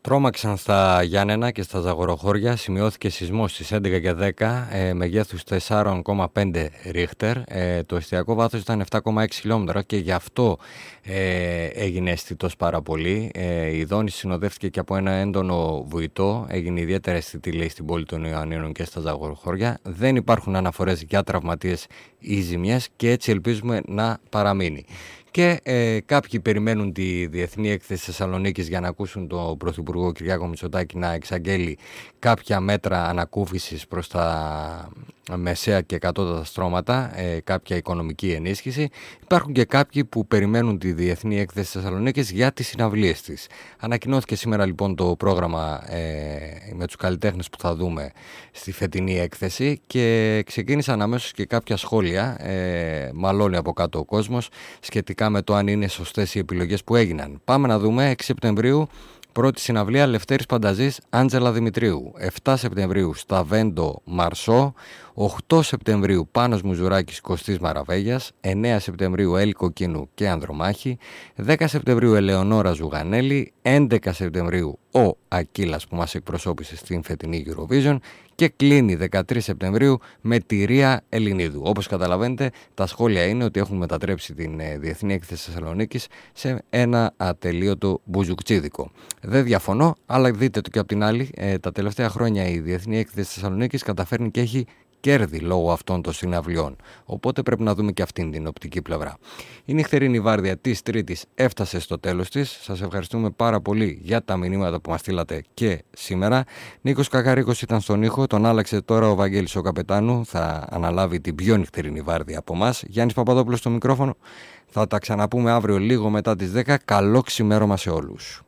Τρόμαξαν στα Γιάννενα και στα Ζαγοροχώρια, σημειώθηκε σεισμός στις 11 και 10, μεγέθους 4,5 ρίχτερ. Το εστιακό βάθος ήταν 7,6 χιλιόμετρα και γι' αυτό έγινε αισθητός πάρα πολύ. Η δόνηση συνοδεύτηκε και από ένα έντονο βουητό, έγινε ιδιαίτερα αισθητή, λέει, στην πόλη των Ιωαννίνων και στα Ζαγοροχώρια. Δεν υπάρχουν αναφορές για τραυματίες ή ζημιές και έτσι ελπίζουμε να παραμείνει. Και κάποιοι περιμένουν τη Διεθνή Έκθεση Θεσσαλονίκης για να ακούσουν τον Πρωθυπουργό Κυριάκο Μητσοτάκη να εξαγγέλει κάποια μέτρα ανακούφισης προς τα μεσαία και κατώτατα στρώματα, κάποια οικονομική ενίσχυση. Υπάρχουν και κάποιοι που περιμένουν τη Διεθνή Έκθεση Θεσσαλονίκης για τις συναυλίες της. Ανακοινώθηκε σήμερα λοιπόν το πρόγραμμα με τους καλλιτέχνες που θα δούμε στη φετινή έκθεση και ξεκίνησαν αμέσως και κάποια σχόλια, μαλώνει από κάτω ο κόσμος, σχετικά με το αν είναι σωστές οι επιλογές που έγιναν. Πάμε να δούμε. 6 Σεπτεμβρίου πρώτη συναυλία Λευτέρης Πανταζής, Άντζελα Δημητρίου. 7 Σεπτεμβρίου Σταβέντο Μαρσό. 8 Σεπτεμβρίου Πάνος Μουζουράκης, Κωστής Μαραβέγιας. 9 Σεπτεμβρίου Έλλη Κοκκίνου και Ανδρομάχη. 10 Σεπτεμβρίου Ελεονόρα Ζουγανέλη. 11 Σεπτεμβρίου ο Ακύλας που μας εκπροσώπησε στην φετινή Eurovision. Και κλείνει 13 Σεπτεμβρίου με τη Ρία Ελληνίδου. Όπως καταλαβαίνετε, τα σχόλια είναι ότι έχουν μετατρέψει την Διεθνή Έκθεση Θεσσαλονίκης σε ένα ατελείωτο μπουζουκτσίδικο. Δεν διαφωνώ, αλλά δείτε το και από την άλλη. Τα τελευταία χρόνια η Διεθνή Έκθεση Θεσσαλονίκης καταφέρνει και έχει κέρδη λόγω αυτών των συναυλιών. Οπότε πρέπει να δούμε και αυτήν την οπτική πλευρά. Η νυχτερινή βάρδια της Τρίτης έφτασε στο τέλος της. Σας ευχαριστούμε πάρα πολύ για τα μηνύματα που μας στείλατε και σήμερα. Νίκος Κακαρίκος ήταν στον ήχο, τον άλλαξε τώρα ο Βαγγέλης ο Καπετάνου. Θα αναλάβει την πιο νυχτερινή βάρδια από εμάς. Γιάννης Παπαδόπουλος στο μικρόφωνο. Θα τα ξαναπούμε αύριο λίγο μετά τις 10. Καλό ξημέρωμα σε όλους.